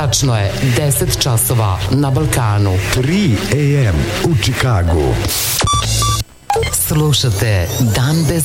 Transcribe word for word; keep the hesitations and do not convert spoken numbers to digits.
Tačno je deset časova na Balkanu. tri a m u Čikagu. Slušate Dan bez